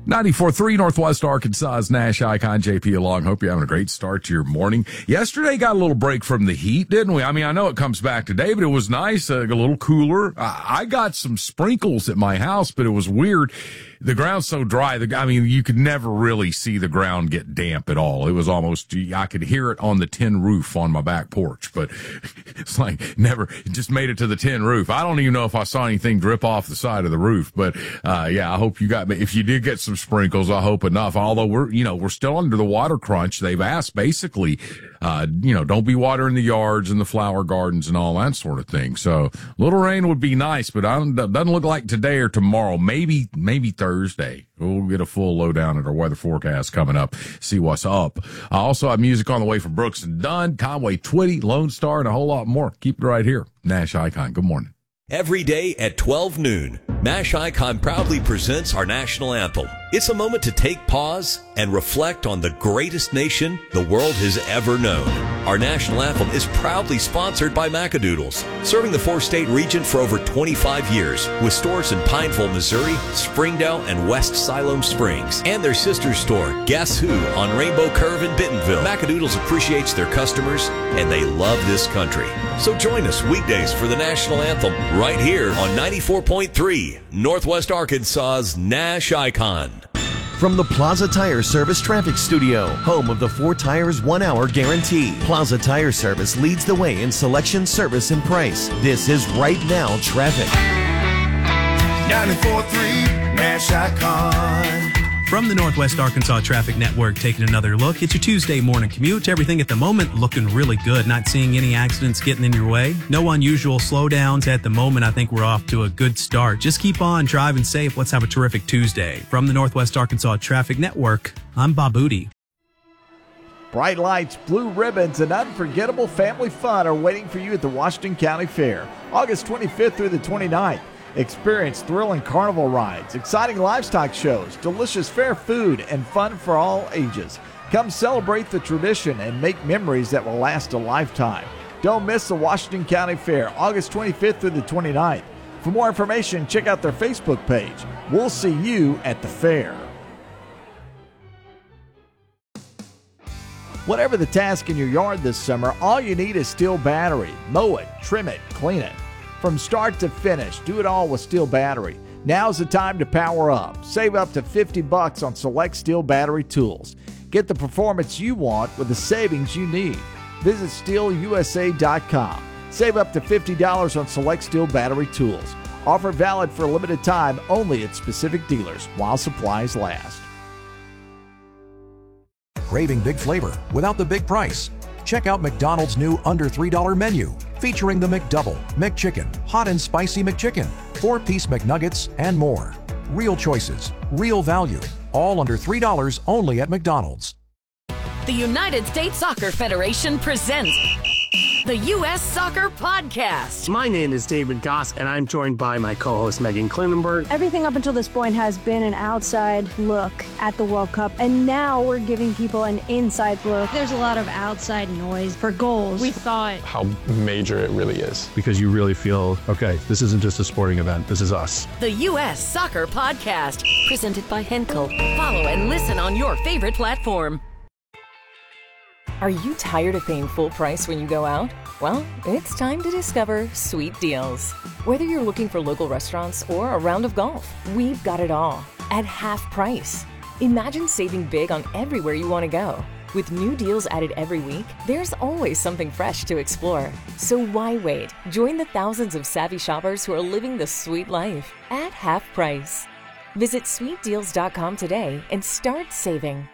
94.3 Northwest Arkansas's Nash Icon, JP along. Hope you're having a great start to your morning. Yesterday got a little break from the heat, didn't we? I mean, I know it comes back today, but it was nice, a little cooler. I got some sprinkles at my house, but it was weird. The ground's so dry. I mean, you could never really see the ground get damp at all. It was almost, I could hear it on the tin roof on my back porch, but it's like never, it just made it to the tin roof. I don't even know if I saw anything drip off the side of the roof, but, yeah, I hope you got, if you did get some sprinkles, I hope enough. Although we're still under the water crunch. They've asked basically, don't be watering the yards and the flower gardens and all that sort of thing. So a little rain would be nice, but doesn't look like today or tomorrow. Maybe Thursday. We'll get a full lowdown at our weather forecast coming up. See what's up. I also have music on the way from Brooks and Dunn, Conway Twitty, Lone Star, and a whole lot more. Keep it right here. Nash Icon. Good morning. Every day at 12 noon, Nash Icon proudly presents our national anthem. It's a moment to take pause and reflect on the greatest nation the world has ever known. Our national anthem is proudly sponsored by Macadoodles, serving the four-state region for over 25 years, with stores in Pineville, Missouri, Springdale, and West Siloam Springs, and their sister store, Guess Who, on Rainbow Curve in Bentonville. Macadoodles appreciates their customers, and they love this country. So join us weekdays for the national anthem right here on 94.3 Northwest Arkansas's Nash Icon. From the Plaza Tire Service Traffic Studio, home of the 4 Tires 1 hour guarantee. Plaza Tire Service leads the way in selection, service, and price. This is Right Now Traffic. 94.3 Nash Icon. From the Northwest Arkansas Traffic Network, taking another look. It's your Tuesday morning commute. Everything at the moment looking really good. Not seeing any accidents getting in your way. No unusual slowdowns at the moment. I think we're off to a good start. Just keep on driving safe. Let's have a terrific Tuesday. From the Northwest Arkansas Traffic Network, I'm Bob Booty. Bright lights, blue ribbons, and unforgettable family fun are waiting for you at the Washington County Fair, August 25th through the 29th. Experience thrilling carnival rides, exciting livestock shows, delicious fair food, and fun for all ages. Come celebrate the tradition and make memories that will last a lifetime. Don't miss the Washington County Fair, August 25th through the 29th. For more information, check out their Facebook page. We'll see you at the fair. Whatever the task in your yard this summer, all you need is Steel Battery. Mow it, trim it, clean it. From start to finish, do it all with Steel Battery. Now's the time to power up. Save up to $50 on select Steel Battery tools. Get the performance you want with the savings you need. Visit SteelUSA.com. Save up to $50 on select Steel Battery tools. Offer valid for a limited time only at specific dealers while supplies last. Craving big flavor without the big price? Check out McDonald's new under $3 menu, featuring the McDouble, McChicken, Hot and Spicy McChicken, 4-piece McNuggets, and more. Real choices, real value, all under $3 only at McDonald's. The United States Soccer Federation presents the U.S. Soccer Podcast. My name is David Goss, and I'm joined by my co-host Megan Klinenberg. Everything up until this point has been an outside look at the World Cup, and now we're giving people an inside look. There's a lot of outside noise for goals. We thought how major it really is. Because you really feel, okay, this isn't just a sporting event, this is us. The U.S. Soccer Podcast, presented by Henkel. Follow and listen on your favorite platform. Are you tired of paying full price when you go out? Well, it's time to discover Sweet Deals. Whether you're looking for local restaurants or a round of golf, we've got it all at half price. Imagine saving big on everywhere you want to go. With new deals added every week, there's always something fresh to explore. So why wait? Join the thousands of savvy shoppers who are living the sweet life at half price. Visit sweetdeals.com today and start saving.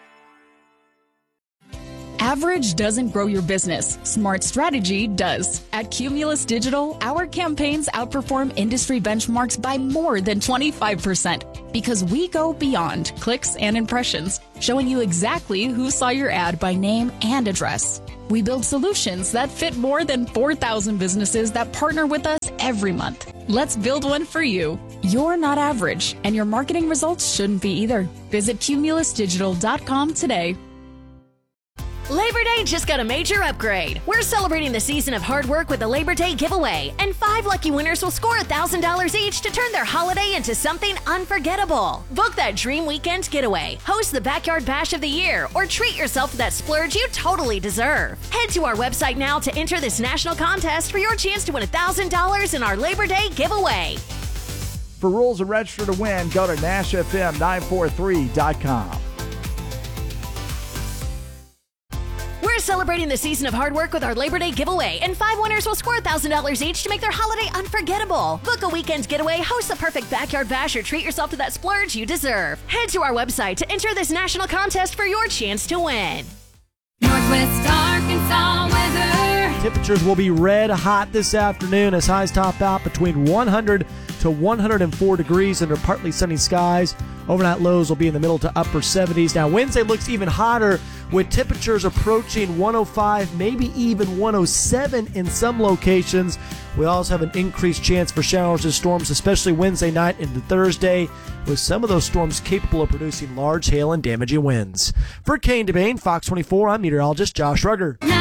Average doesn't grow your business. Smart strategy does. At Cumulus Digital, our campaigns outperform industry benchmarks by more than 25% because we go beyond clicks and impressions, showing you exactly who saw your ad by name and address. We build solutions that fit more than 4,000 businesses that partner with us every month. Let's build one for you. You're not average, and your marketing results shouldn't be either. Visit cumulusdigital.com today. Labor Day just got a major upgrade. We're celebrating the season of hard work with the Labor Day giveaway, and 5 lucky winners will score $1,000 each to turn their holiday into something unforgettable. Book that dream weekend getaway, host the Backyard Bash of the Year, or treat yourself to that splurge you totally deserve. Head to our website now to enter this national contest for your chance to win $1,000 in our Labor Day giveaway. For rules and register to win, go to NashFM943.com. We're celebrating the season of hard work with our Labor Day giveaway, and 5 winners will score $1,000 each to make their holiday unforgettable. Book a weekend getaway, host the perfect Backyard Bash, or treat yourself to that splurge you deserve. Head to our website to enter this national contest for your chance to win. Northwest Arkansas weather. Temperatures will be red hot this afternoon as highs top out between 100 to 104 degrees under partly sunny skies. Overnight lows will be in the middle to upper 70s. Now Wednesday looks even hotter with temperatures approaching 105, maybe even 107 in some locations. We also have an increased chance for showers and storms, especially Wednesday night into Thursday, with some of those storms capable of producing large hail and damaging winds. For Kane DeBain, Fox 24, I'm meteorologist Josh Rugger.